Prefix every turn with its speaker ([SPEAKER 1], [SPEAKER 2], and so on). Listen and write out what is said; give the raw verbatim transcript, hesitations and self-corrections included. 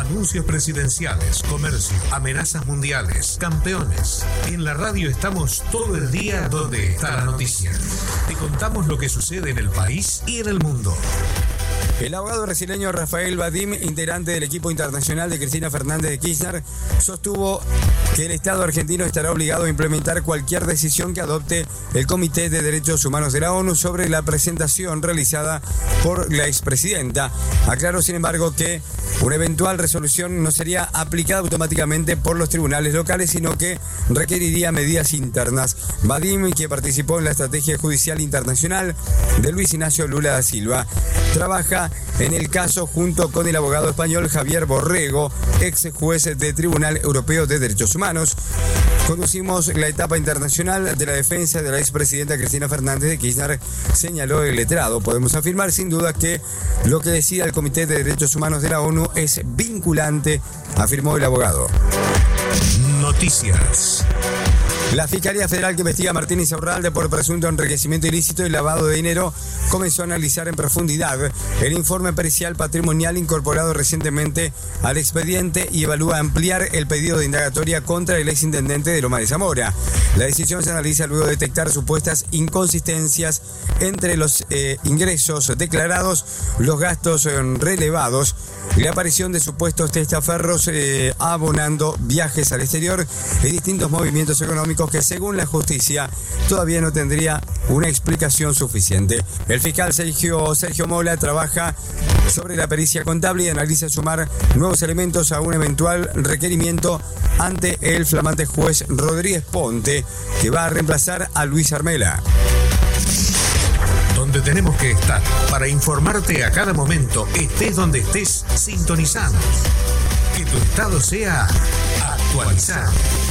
[SPEAKER 1] Anuncios presidenciales, comercio, amenazas mundiales, campeones. En la radio estamos todo el día donde está la noticia. Te contamos lo que sucede en el país y en el mundo.
[SPEAKER 2] El abogado brasileño Rafael Vadim, integrante del equipo internacional de Cristina Fernández de Kirchner, sostuvo que el Estado argentino estará obligado a implementar cualquier decisión que adopte el Comité de Derechos Humanos de la ONU sobre la presentación realizada por la expresidenta. Aclaró, sin embargo, que una eventual resolución no sería aplicada automáticamente por los tribunales locales, sino que requeriría medidas internas. Vadim, que participó en la estrategia judicial internacional de Luis Ignacio Lula da Silva, trabaja en el caso junto con el abogado español Javier Borrego, ex juez del Tribunal Europeo de Derechos Humanos. Conducimos la etapa internacional de la defensa de la expresidenta Cristina Fernández de Kirchner, señaló el letrado. Podemos afirmar sin duda que lo que decida el Comité de Derechos Humanos de la ONU es vinculante, afirmó el abogado.
[SPEAKER 1] Noticias.
[SPEAKER 2] La Fiscalía Federal, que investiga a Martín Insaurralde por presunto enriquecimiento ilícito y lavado de dinero, comenzó a analizar en profundidad el informe pericial patrimonial incorporado recientemente al expediente y evalúa ampliar el pedido de indagatoria contra el exintendente de Loma de Zamora. La decisión se analiza luego de detectar supuestas inconsistencias entre los eh, ingresos declarados, los gastos eh, relevados, la aparición de supuestos testaferros eh, abonando viajes al exterior y distintos movimientos económicos que, según la justicia, todavía no tendría una explicación suficiente. El fiscal Sergio, Sergio Mola trabaja sobre la pericia contable y analiza sumar nuevos elementos a un eventual requerimiento ante el flamante juez Rodríguez Ponte, que va a reemplazar a Luis Armela.
[SPEAKER 1] Donde tenemos que estar para informarte a cada momento, estés donde estés, sintonizados. Que tu estado sea actualizado.